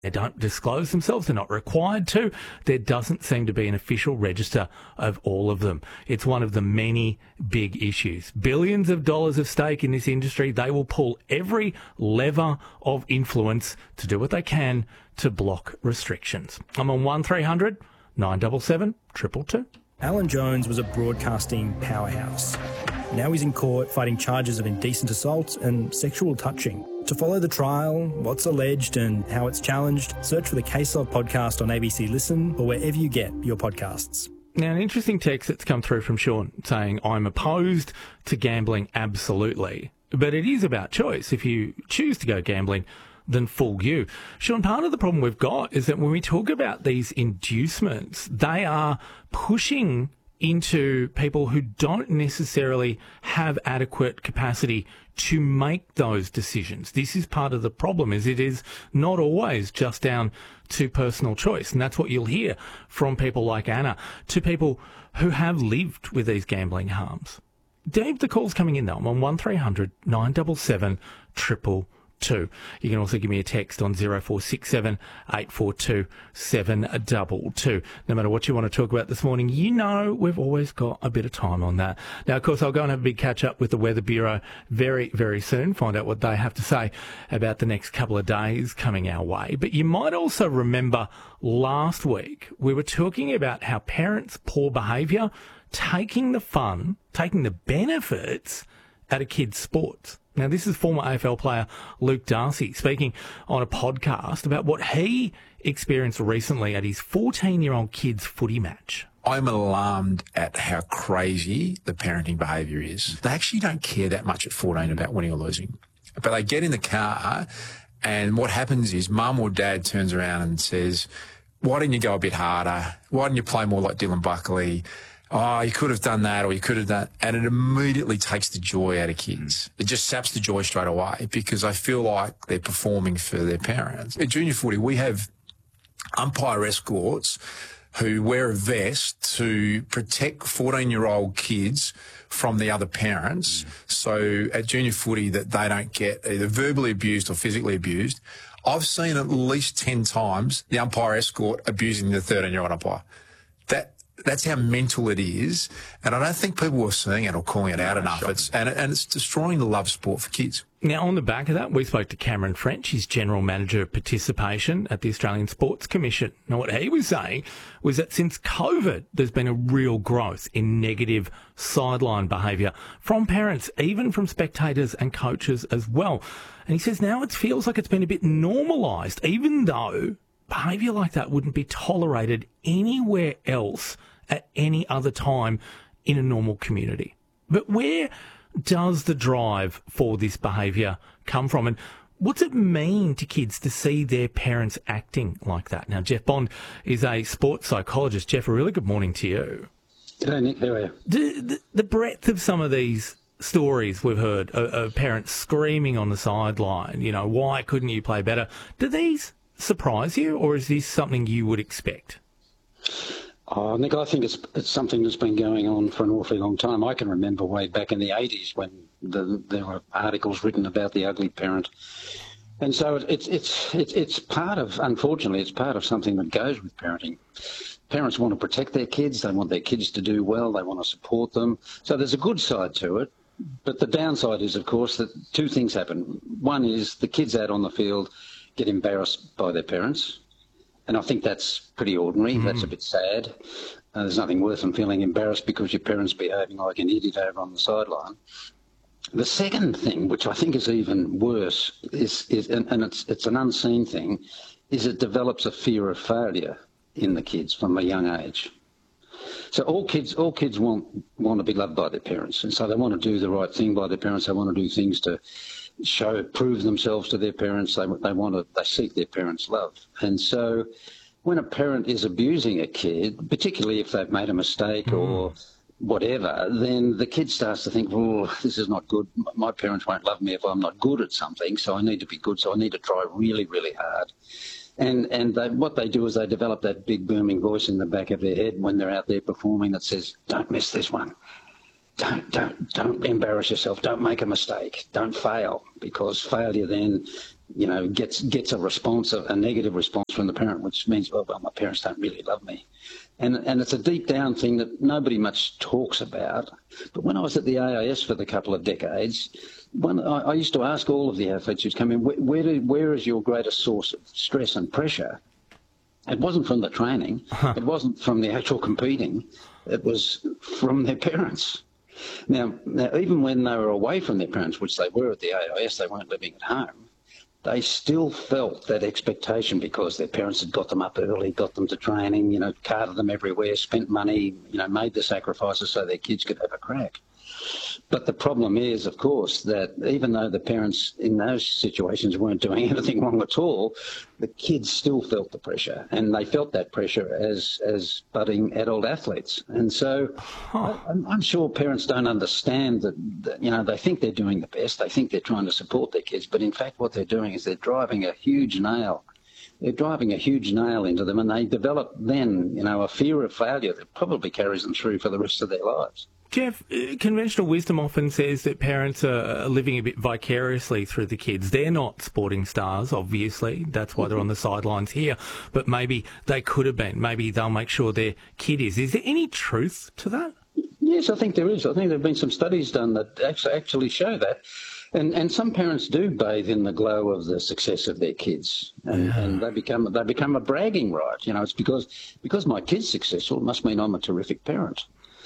They don't disclose themselves. They're not required to. There doesn't seem to be an official register of all of them. It's one of the many big issues. Billions of dollars of stake in this industry. They will pull every lever of influence to do what they can to block restrictions. I'm on 1300 977 222. Alan Jones was a broadcasting powerhouse. Now he's in court fighting charges of indecent assault and sexual touching. To follow the trial, what's alleged and how it's challenged, search for the Case Log podcast on ABC Listen or wherever you get your podcasts. Now, an interesting text that's come through from Sean saying, I'm opposed to gambling, absolutely. But it is about choice. If you choose to go gambling, then fool you. Sean, part of the problem we've got is that when we talk about these inducements, they are pushing into people who don't necessarily have adequate capacity to make those decisions. This is part of the problem, is it is not always just down to personal choice. And that's what you'll hear from people like Anna, to people who have lived with these gambling harms. Dave, the call's coming in though. I'm on 1300 977 222. You can also give me a text on 0467 842 722. No matter what you want to talk about this morning, you know we've always got a bit of time on that. Now, of course, I'll go and have a big catch-up with the Weather Bureau very, very soon, find out what they have to say about the next couple of days coming our way. But you might also remember last week we were talking about how parents' poor behaviour taking the fun, taking the benefits out of kids' sports. Now, this is former AFL player Luke Darcy speaking on a podcast about what he experienced recently at his 14-year-old kid's footy match. I'm alarmed at how crazy the parenting behaviour is. They actually don't care that much at 14 about winning or losing. But they get in the car and what happens is mum or dad turns around and says, why didn't you go a bit harder? Why didn't you play more like Dylan Buckley? Oh, you could have done that, or you could have done, and it immediately takes the joy out of kids. It just saps the joy straight away because I feel like they're performing for their parents. At junior footy, we have umpire escorts who wear a vest to protect 14-year-old kids from the other parents. So at junior footy that they don't get either verbally abused or physically abused. I've seen at least 10 times the umpire escort abusing the 13-year-old umpire. That's how mental it is, and I don't think people are seeing it or calling it out enough. And it's destroying the love of sport for kids. Now, on the back of that, we spoke to Cameron French, his General Manager of Participation at the Australian Sports Commission. Now, what he was saying was that since COVID, there's been a real growth in negative sideline behaviour from parents, even from spectators and coaches as well. And he says now it feels like it's been a bit normalised, even though behaviour like that wouldn't be tolerated anywhere else at any other time in a normal community. But where does the drive for this behaviour come from? And what's it mean to kids to see their parents acting like that? Now, Jeff Bond is a sports psychologist. Jeff, a really good morning to you. G'day, Nick. How are you? The breadth of some of these stories we've heard of parents screaming on the sideline, you know, why couldn't you play better? Do these surprise you, or is this something you would expect? Nick, I think it's something that's been going on for an awfully long time. I can remember way back in the 80s when there were articles written about the ugly parent. And so it's part of, unfortunately, it's part of something that goes with parenting. Parents want to protect their kids. They want their kids to do well. They want to support them. So there's a good side to it. But the downside is, of course, that two things happen. One is the kids out on the field get embarrassed by their parents. And I think that's pretty ordinary. That's a bit sad. There's nothing worse than feeling embarrassed because your parents behaving like an idiot over on the sideline. The second thing, which I think is even worse, is and it's an unseen thing, is it develops a fear of failure in the kids from a young age. So all kids want to be loved by their parents, and so they want to do the right thing by their parents. They want to do things to prove themselves to their parents. They seek their parents' love. And so when a parent is abusing a kid, particularly if they've made a mistake or whatever, then the kid starts to think, well, this is not good. My parents won't love me if I'm not good at something, so I need to be good, so I need to try really, really hard. And what they do is they develop that big booming voice in the back of their head when they're out there performing that says, don't miss this one. Don't embarrass yourself. Don't make a mistake. Don't fail, because failure then gets a response, a negative response from the parent, which means, well, my parents don't really love me. And it's a deep down thing that nobody much talks about. But when I was at the AIS for the couple of decades, I used to ask all of the athletes who'd come in, where is your greatest source of stress and pressure? It wasn't from the training. It wasn't from the actual competing. It was from their parents. Now, even when they were away from their parents, which they were at the AIS, they weren't living at home, they still felt that expectation because their parents had got them up early, got them to training, carted them everywhere, spent money, made the sacrifices so their kids could have a crack. But the problem is, of course, that even though the parents in those situations weren't doing anything wrong at all, the kids still felt the pressure, and they felt that pressure as budding adult athletes. And so I'm sure parents don't understand that, they think they're doing the best, they think they're trying to support their kids, but in fact what they're doing is they're driving a huge nail. They're driving a huge nail into them, and they develop then, a fear of failure that probably carries them through for the rest of their lives. Jeff, conventional wisdom often says that parents are living a bit vicariously through the kids. They're not sporting stars, obviously. That's why they're on the sidelines here. But maybe they could have been. Maybe they'll make sure their kid is. Is there any truth to that? Yes, I think there is. I think there have been some studies done that actually show that. And some parents do bathe in the glow of the success of their kids, and they become a bragging right. It's because my kid's successful, it must mean I'm a terrific parent.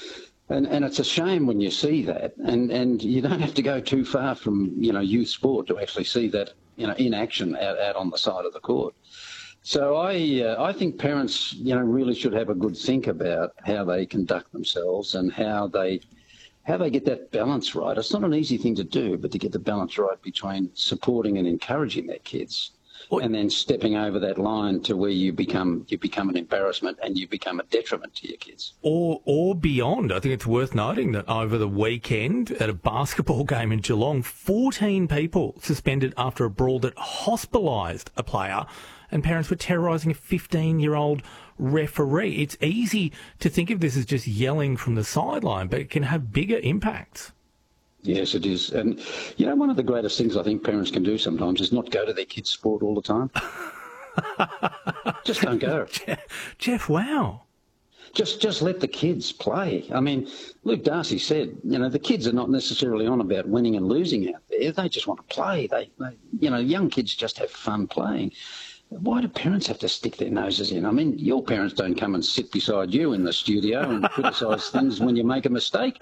And it's a shame when you see that, and you don't have to go too far from youth sport to actually see that in action out on the side of the court. So I think parents really should have a good think about how they conduct themselves and how they get that balance right. It's not an easy thing to do, but to get the balance right between supporting and encouraging their kids, and then stepping over that line to where you become an embarrassment and you become a detriment to your kids. Or beyond. I think it's worth noting that over the weekend at a basketball game in Geelong, 14 people suspended after a brawl that hospitalised a player, and parents were terrorising a 15-year-old referee. It's easy to think of this as just yelling from the sideline, but it can have bigger impacts. Yes, it is. And, one of the greatest things I think parents can do sometimes is not go to their kids' sport all the time. Just don't go. Jeff, wow. Just let the kids play. I mean, Luke Darcy said, the kids are not necessarily on about winning and losing out there. They just want to play. They young kids just have fun playing. Why do parents have to stick their noses in? I mean, your parents don't come and sit beside you in the studio and criticise things when you make a mistake.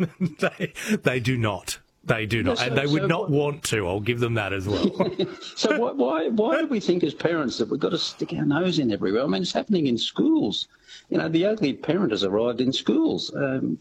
They do not. They do not. And they would not want to. I'll give them that as well. So why do we think as parents that we've got to stick our nose in everywhere? I mean, it's happening in schools. The ugly parent has arrived in schools, and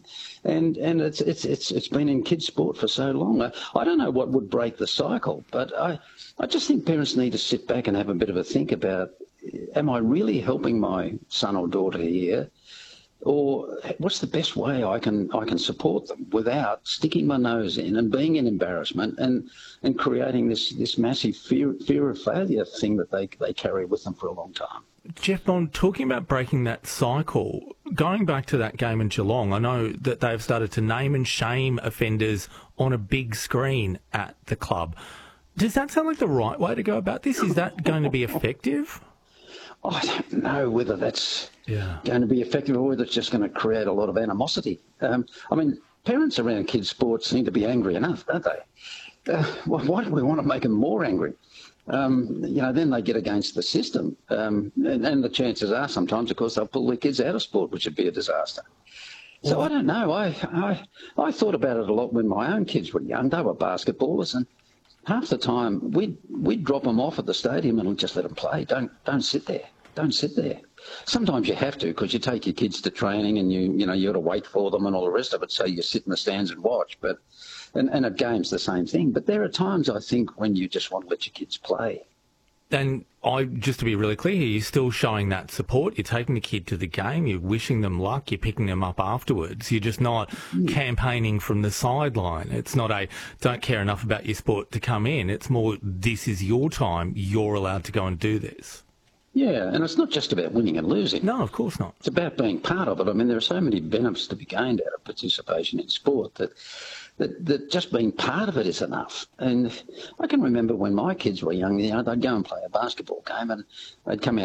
it's been in kids' sport for so long. I don't know what would break the cycle, but I just think parents need to sit back and have a bit of a think about, am I really helping my son or daughter here? Or what's the best way I can support them without sticking my nose in and being an embarrassment and creating this massive fear of failure thing that they carry with them for a long time. Jeff Bond, talking about breaking that cycle, going back to that game in Geelong, I know that they've started to name and shame offenders on a big screen at the club. Does that sound like the right way to go about this? Is that going to be effective? I don't know whether that's going to be effective or whether it's just going to create a lot of animosity. I mean, parents around kids' sports seem to be angry enough, don't they? Why do we want to make them more angry? Then they get against the system. And the chances are sometimes, of course, they'll pull their kids out of sport, which would be a disaster. So I don't know. I thought about it a lot when my own kids were young. They were basketballers, and half the time we'd drop them off at the stadium and we'd just let them play. Don't sit there. Don't sit there. Sometimes you have to, because you take your kids to training and you got to wait for them and all the rest of it. So you sit in the stands and watch. But and at games the same thing. But there are times, I think, when you just want to let your kids play. And just to be really clear here, you're still showing that support. You're taking the kid to the game. You're wishing them luck. You're picking them up afterwards. You're just not campaigning from the sideline. It's not don't care enough about your sport to come in. It's more, this is your time. You're allowed to go and do this. Yeah, and it's not just about winning and losing. No, of course not. It's about being part of it. I mean, there are so many benefits to be gained out of participation in sport that that just being part of it is enough. And I can remember when my kids were young, they'd go and play a basketball game and they'd come out